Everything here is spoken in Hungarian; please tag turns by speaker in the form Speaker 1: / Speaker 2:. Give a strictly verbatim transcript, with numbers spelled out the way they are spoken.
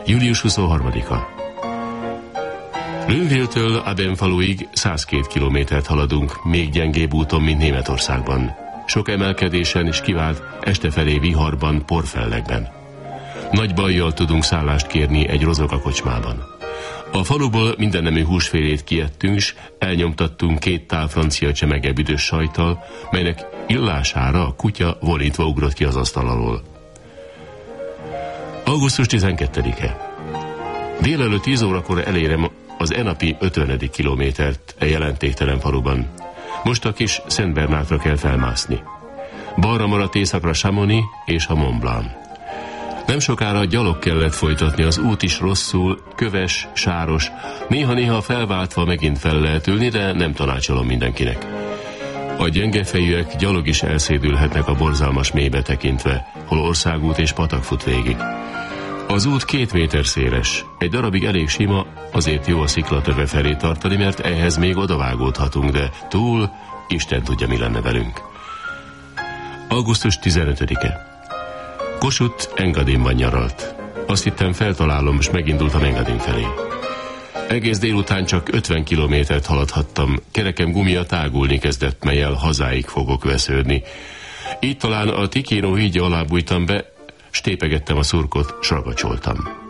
Speaker 1: július huszonharmadika. Lüngville-től Abenfaluig százkét kilométert haladunk, még gyengébb úton, mint Németországban. Sok emelkedésen is kivált este felé viharban, porfellegben. Nagy bajjal tudunk szállást kérni egy rozoga kocsmában. A faluból mindennemű húsfélét kiettünk, s elnyomtattunk két tál francia csemege büdös sajttal, melynek illására a kutya volítva ugrott ki az asztal alól. augusztus tizenkettedike. Délelőtt tíz órakor elérem az enapi ötvenedik kilométert e jelentéktelen faluban. Most a kis Szent Bernártra kell felmászni. Balra maradt északra Chamonix és a Mont Blanc. Nem sokára gyalog kellett folytatni, az út is rosszul, köves, sáros, néha-néha felváltva megint fel lehet ülni, de nem tanácsolom mindenkinek. A gyengefejűek gyalog is elszédülhetnek a borzalmas mélybe tekintve, hol országút és patak fut végig. Az út két méter széles, egy darabig elég sima, azért jó a sziklatöve felé tartani, mert ehhez még odavágódhatunk, de túl, Isten tudja, mi lenne velünk. augusztus tizenötödike. Kossuth Engadinban nyaralt. Azt hittem, feltalálom, és megindultam Engadin felé. Egész délután csak ötven kilométert haladhattam, kerekem gumia tágulni kezdett, melyel hazáig fogok vesződni. Így talán a Ticino hídja alá bújtam be, s tépegettem a szurkot, s ragacsoltam.